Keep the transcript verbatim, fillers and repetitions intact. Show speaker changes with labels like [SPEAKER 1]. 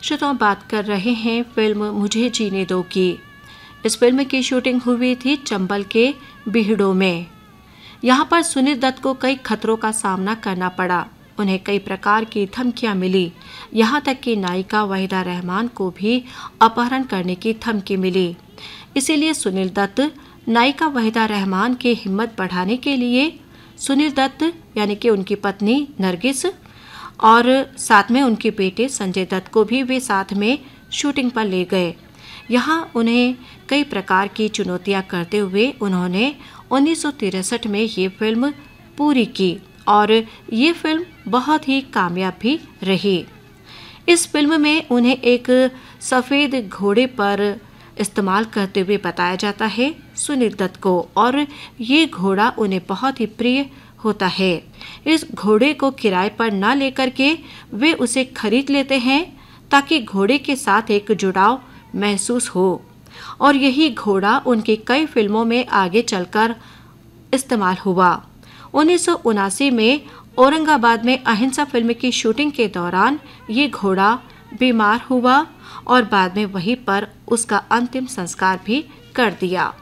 [SPEAKER 1] श्रोताओं, बात कर रहे हैं फिल्म मुझे जीने दो की। इस फिल्म की शूटिंग हुई थी चंबल के बीहड़ों में। यहाँ पर सुनील दत्त को कई खतरों का सामना करना पड़ा। उन्हें कई प्रकार की धमकियां मिली। यहाँ तक कि नायिका वहीदा रहमान को भी अपहरण करने की धमकी मिली। इसीलिए सुनील दत्त नायिका वहीदा रहमान की हिम्मत बढ़ाने के लिए सुनील दत्त यानी कि उनकी पत्नी नरगिस और साथ में उनके बेटे संजय दत्त को भी वे साथ में शूटिंग पर ले गए। यहाँ उन्हें कई प्रकार की चुनौतियां करते हुए उन्होंने उन्नीस सौ तिरसठ में ये फिल्म पूरी की और ये फिल्म बहुत ही कामयाब भी रही। इस फिल्म में उन्हें एक सफ़ेद घोड़े पर इस्तेमाल करते हुए बताया जाता है सुनील दत्त को, और ये घोड़ा उन्हें बहुत ही प्रिय होता है। इस घोड़े को किराए पर न लेकर के वे उसे खरीद लेते हैं ताकि घोड़े के साथ एक जुड़ाव महसूस हो, और यही घोड़ा उनकी कई फिल्मों में आगे चलकर इस्तेमाल हुआ। उन्नीस सौ उनासी में औरंगाबाद में अहिंसा फिल्म की शूटिंग के दौरान ये घोड़ा बीमार हुआ और बाद में वहीं पर उसका अंतिम संस्कार भी कर दिया।